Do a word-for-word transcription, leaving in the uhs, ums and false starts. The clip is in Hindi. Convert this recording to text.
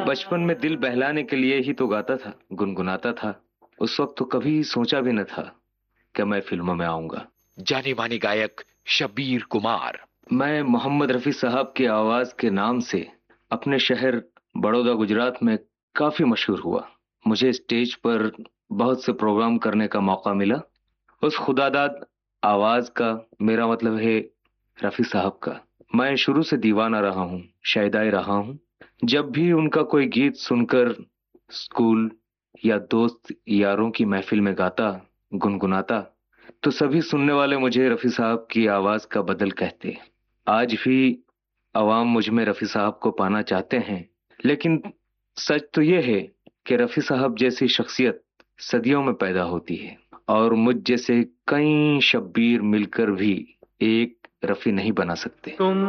बचपन में दिल बहलाने के लिए ही तो गाता था, गुनगुनाता था। उस वक्त तो कभी सोचा भी न था कि मैं फिल्मों में आऊंगा। जाने माने गायक शब्बीर कुमार। मैं मोहम्मद रफी साहब की आवाज के नाम से अपने शहर बड़ौदा गुजरात में काफी मशहूर हुआ। मुझे स्टेज पर बहुत से प्रोग्राम करने का मौका मिला। उस खुदादाद आवाज का मेरा मतलब है रफी साहब का। मैं शुरू से दीवाना रहा हूँ, शायदाई रहा हूँ। जब भी उनका कोई गीत सुनकर स्कूल या दोस्त यारों की महफिल में गाता, गुनगुनाता, तो सभी सुनने वाले मुझे रफी साहब की आवाज का बदल कहते। आज भी अवाम मुझ में रफी साहब को पाना चाहते हैं, लेकिन सच तो यह है कि रफी साहब जैसी शख्सियत सदियों में पैदा होती है और मुझ जैसे कई शब्बीर मिलकर भी एक रफी नहीं बना सकते। तुम